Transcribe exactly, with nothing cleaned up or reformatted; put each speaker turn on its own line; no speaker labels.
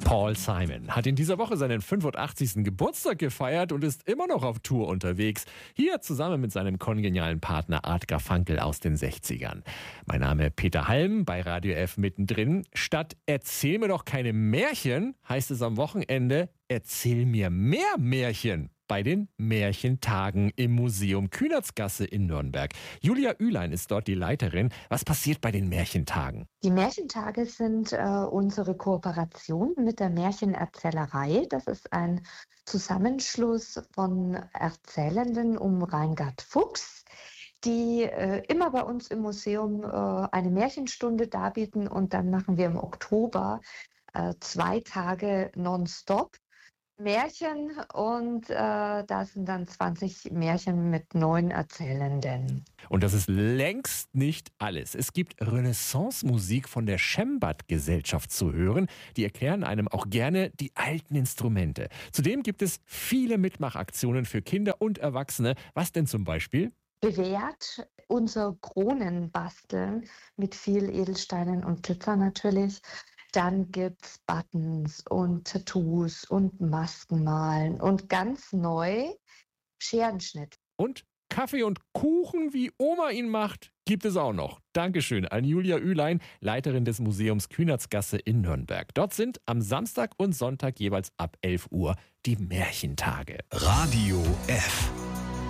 Paul Simon hat in dieser Woche seinen fünfundachtzigsten Geburtstag gefeiert und ist immer noch auf Tour unterwegs. Hier zusammen mit seinem kongenialen Partner Art Garfunkel aus den sechzigern. Mein Name Peter Halm, bei Radio F mittendrin. Statt Erzähl mir doch keine Märchen, heißt es am Wochenende Erzähl mir mehr Märchen. Bei den Märchentagen im Museum Kühnertsgasse in Nürnberg. Julia Ülein ist dort die Leiterin. Was passiert bei den Märchentagen?
Die Märchentage sind äh, unsere Kooperation mit der Märchenerzählerei. Das ist ein Zusammenschluss von Erzählenden um Reingard Fuchs, die äh, immer bei uns im Museum äh, eine Märchenstunde darbieten. Und dann machen wir im Oktober äh, zwei Tage nonstop Märchen und äh, da sind dann zwanzig Märchen mit neun Erzählenden.
Und das ist längst nicht alles. Es gibt Renaissance-Musik von der Schembad-Gesellschaft zu hören. Die erklären einem auch gerne die alten Instrumente. Zudem gibt es viele Mitmachaktionen für Kinder und Erwachsene. Was denn zum Beispiel?
Bewährt unser Kronenbasteln mit viel Edelsteinen und Glitzer natürlich. Dann gibt's Buttons und Tattoos und Maskenmalen und ganz neu Scherenschnitt.
Und Kaffee und Kuchen, wie Oma ihn macht, gibt es auch noch. Dankeschön an Julia Ülein, Leiterin des Museums Kühnertsgasse in Nürnberg. Dort sind am Samstag und Sonntag jeweils ab elf Uhr die Märchentage.
Radio F.